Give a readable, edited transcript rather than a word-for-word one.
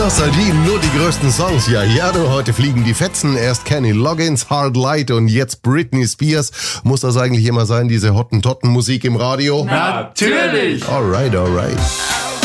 Nostalgie, nur die größten Songs. Ja, du, heute fliegen die Fetzen. Erst Kenny Loggins, Hard Light und jetzt Britney Spears. Muss das eigentlich immer sein, diese Hottentotten-Musik im Radio? Natürlich! Alright.